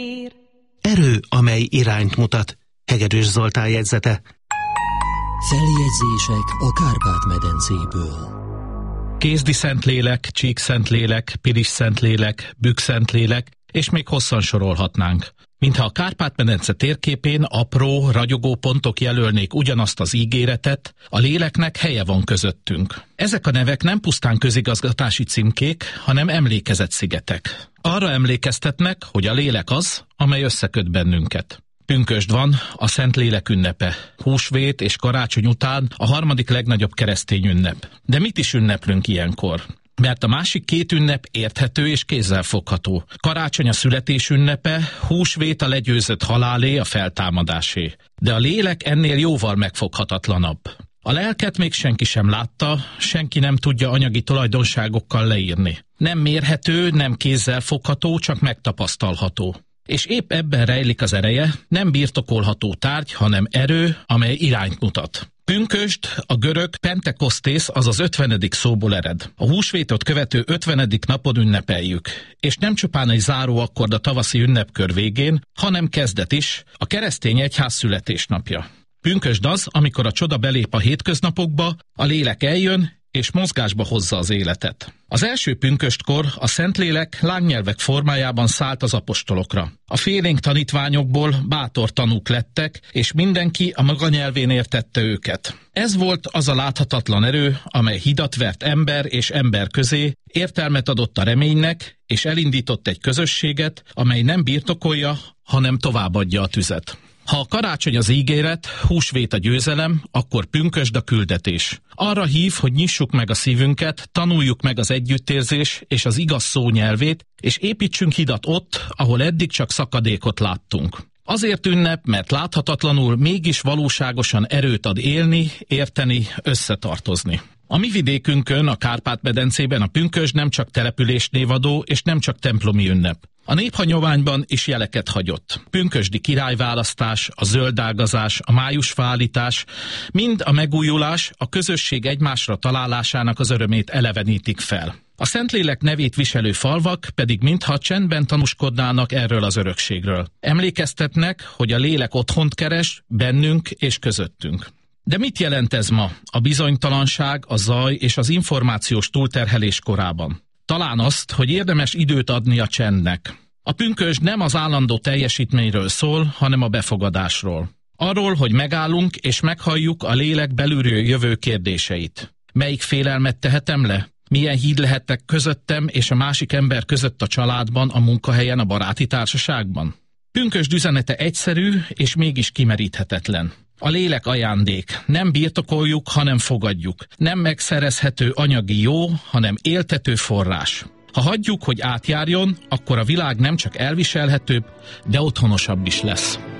Erő, amely irányt mutat. Hegedűs Zoltán jegyzete. Feljegyzések a Kárpát-medencéből. Kézdi Szentlélek, Csík Szentlélek, Pilis Szentlélek, Bükk Szentlélek, és még hosszan sorolhatnánk. Mintha a Kárpát-medence térképén apró, ragyogó pontok jelölnék ugyanazt az ígéretet, a léleknek helye van közöttünk. Ezek a nevek nem pusztán közigazgatási címkék, hanem emlékezetszigetek. Arra emlékeztetnek, hogy a lélek az, amely összeköt bennünket. Pünkösd van, a Szentlélek ünnepe. Húsvét és karácsony után a harmadik legnagyobb keresztény ünnep. De mit is ünneplünk ilyenkor? Mert a másik két ünnep érthető és kézzelfogható. Karácsony a születés ünnepe, húsvét a legyőzött halálé, a feltámadásé. De a lélek ennél jóval megfoghatatlanabb. A lelket még senki sem látta, senki nem tudja anyagi tulajdonságokkal leírni. Nem mérhető, nem kézzelfogható, csak megtapasztalható. És épp ebben rejlik az ereje, nem birtokolható tárgy, hanem erő, amely irányt mutat. Pünkösd, a görög Pentekosztész, azaz 50. szóból ered. A húsvétot követő 50. napon ünnepeljük. És nem csupán egy záróakkord a tavaszi ünnepkör végén, hanem kezdet is, a keresztény egyház születésnapja. Pünkösd az, amikor a csoda belép a hétköznapokba, a lélek eljön, és mozgásba hozza az életet. Az első pünköstkor a Szentlélek lángnyelvek formájában szállt az apostolokra. A félénk tanítványokból bátor tanúk lettek, és mindenki a maga nyelvén értette őket. Ez volt az a láthatatlan erő, amely hidat vert ember és ember közé, értelmet adott a reménynek, és elindított egy közösséget, amely nem birtokolja, hanem továbbadja a tüzet. Ha a karácsony az ígéret, húsvét a győzelem, akkor pünkösd a küldetés. Arra hív, hogy nyissuk meg a szívünket, tanuljuk meg az együttérzés és az igaz szó nyelvét, és építsünk hidat ott, ahol eddig csak szakadékot láttunk. Azért ünnep, mert láthatatlanul mégis valóságosan erőt ad élni, érteni, összetartozni. A mi vidékünkön, a Kárpát-medencében a pünkösd nem csak településnévadó és nem csak templomi ünnep. A néphagyományban is jeleket hagyott. Pünkösdi királyválasztás, a zöldágazás, a májusfaállítás, mind a megújulás, a közösség egymásra találásának az örömét elevenítik fel. A Szentlélek nevét viselő falvak pedig mintha csendben tanúskodnának erről az örökségről. Emlékeztetnek, hogy a lélek otthont keres bennünk és közöttünk. De mit jelent ez ma, a bizonytalanság, a zaj és az információs túlterhelés korában? Talán azt, hogy érdemes időt adni a csendnek. A pünkösd nem az állandó teljesítményről szól, hanem a befogadásról. Arról, hogy megállunk és meghalljuk a lélek belülről jövő kérdéseit. Melyik félelmet tehetem le? Milyen híd lehettek közöttem és a másik ember között a családban, a munkahelyen, a baráti társaságban? Pünkösd üzenete egyszerű és mégis kimeríthetetlen. A lélek ajándék. Nem birtokoljuk, hanem fogadjuk. Nem megszerezhető anyagi jó, hanem éltető forrás. Ha hagyjuk, hogy átjárjon, akkor a világ nem csak elviselhetőbb, de otthonosabb is lesz.